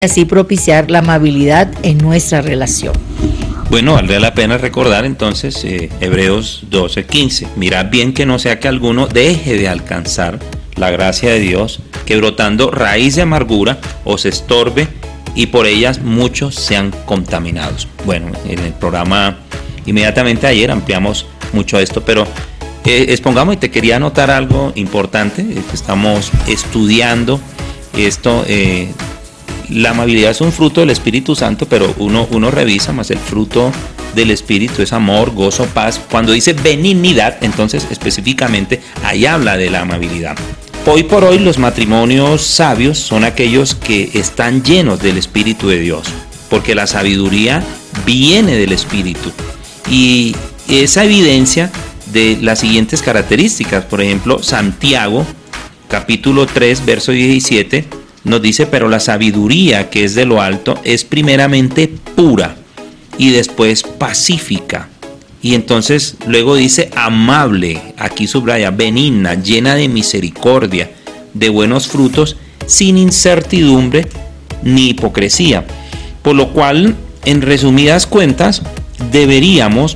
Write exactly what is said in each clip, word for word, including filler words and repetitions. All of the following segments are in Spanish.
así propiciar la amabilidad en nuestra relación. Bueno, valdría la pena recordar entonces eh, Hebreos doce quince. Mirad bien que no sea que alguno deje de alcanzar la gracia de Dios, que brotando raíz de amargura os estorbe y por ellas muchos sean contaminados. Bueno, en el programa inmediatamente ayer ampliamos mucho esto, pero eh, expongamos, y te quería anotar algo importante, eh, que estamos estudiando esto. Eh, La amabilidad es un fruto del Espíritu Santo, pero uno, uno revisa más el fruto del Espíritu, es amor, gozo, paz. Cuando dice benignidad, entonces específicamente ahí habla de la amabilidad. Hoy por hoy los matrimonios sabios son aquellos que están llenos del Espíritu de Dios, porque la sabiduría viene del Espíritu. Y esa evidencia de las siguientes características, por ejemplo, Santiago, capítulo tres, verso diecisiete, nos dice, pero la sabiduría que es de lo alto es primeramente pura y después pacífica. Y entonces luego dice amable, aquí subraya, benigna, llena de misericordia, de buenos frutos, sin incertidumbre ni hipocresía. Por lo cual, en resumidas cuentas, deberíamos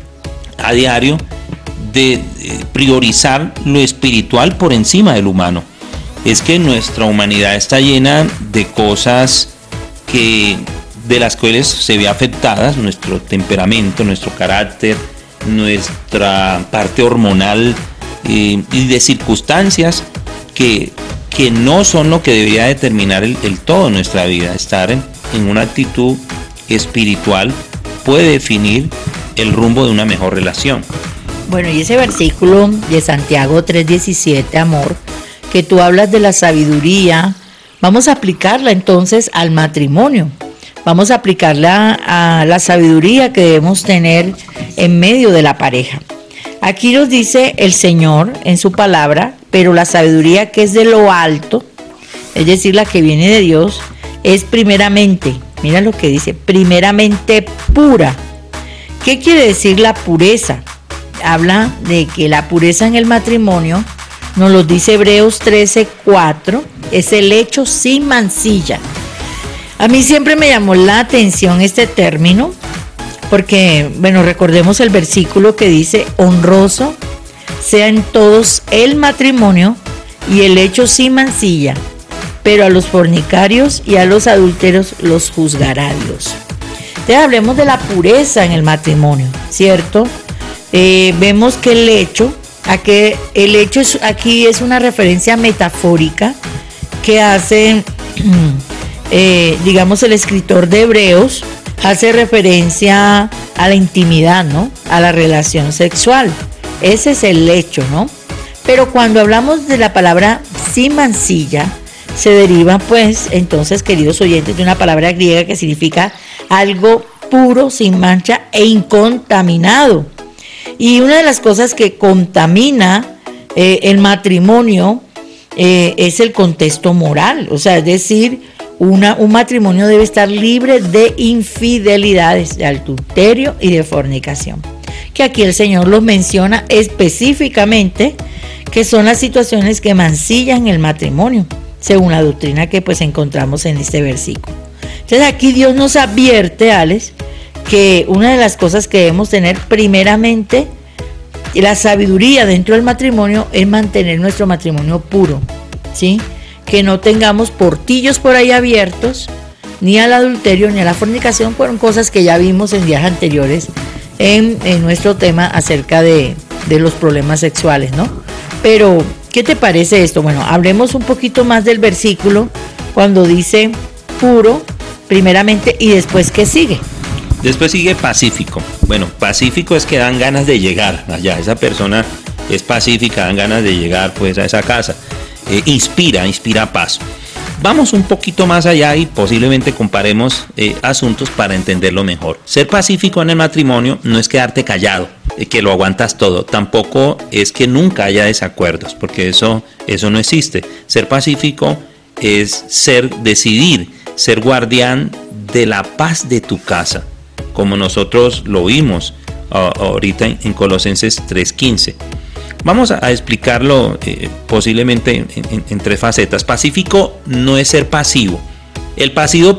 a diario de priorizar lo espiritual por encima del humano. Es que nuestra humanidad está llena de cosas que, de las cuales se ve afectadas nuestro temperamento, nuestro carácter, nuestra parte hormonal eh, y de circunstancias que, que no son lo que debería determinar el, el todo de nuestra vida. Estar en, en una actitud espiritual puede definir el rumbo de una mejor relación. Bueno, y ese versículo de Santiago tres diecisiete, amor, que tú hablas de la sabiduría, vamos a aplicarla entonces al matrimonio. Vamos a aplicarla a la sabiduría que debemos tener en medio de la pareja. Aquí nos dice el Señor en su palabra, pero la sabiduría que es de lo alto, es decir, la que viene de Dios, es primeramente, mira lo que dice, primeramente pura. ¿Qué quiere decir la pureza? Habla de que la pureza en el matrimonio, nos lo dice Hebreos trece cuatro, es el hecho sin mancilla. A mí siempre me llamó la atención este término, porque, bueno, recordemos el versículo que dice, honroso sea en todos el matrimonio y el hecho sin mancilla, pero a los fornicarios y a los adúlteros los juzgará Dios. Entonces hablemos de la pureza en el matrimonio, ¿cierto? Eh, vemos que el hecho, a que el hecho es, aquí es una referencia metafórica que hace, eh, digamos, el escritor de Hebreos, hace referencia a la intimidad, ¿no? A la relación sexual. Ese es el hecho, ¿no? Pero cuando hablamos de la palabra sin mancilla, se deriva, pues, entonces, queridos oyentes, de una palabra griega que significa algo puro, sin mancha e incontaminado. Y una de las cosas que contamina eh, el matrimonio eh, es el contexto moral. O sea, es decir, una, un matrimonio debe estar libre de infidelidades, de adulterio y de fornicación. Que aquí el Señor los menciona específicamente, que son las situaciones que mancillan el matrimonio, según la doctrina que pues encontramos en este versículo. Entonces aquí Dios nos advierte, Alex, que una de las cosas que debemos tener primeramente, la sabiduría dentro del matrimonio, es mantener nuestro matrimonio puro, ¿sí? Que no tengamos portillos por ahí abiertos, ni al adulterio, ni a la fornicación. Fueron cosas que ya vimos en días anteriores en, en nuestro tema acerca de, de los problemas sexuales, ¿no? Pero, ¿qué te parece esto? Bueno, hablemos un poquito más del versículo cuando dice puro, primeramente, y después, ¿qué sigue? Después sigue pacífico. Bueno, pacífico es que dan ganas de llegar allá. Esa persona es pacífica, dan ganas de llegar pues a esa casa. Eh, inspira, inspira paz. Vamos un poquito más allá y posiblemente comparemos eh, asuntos para entenderlo mejor. Ser pacífico en el matrimonio no es quedarte callado, eh, que lo aguantas todo. Tampoco es que nunca haya desacuerdos, porque eso, eso no existe. Ser pacífico es ser, decidir, ser guardián de la paz de tu casa, como nosotros lo vimos uh, ahorita en, en Colosenses tres quince. Vamos a, a explicarlo eh, posiblemente en, en, en tres facetas. Pacífico no es ser pasivo, El pasivo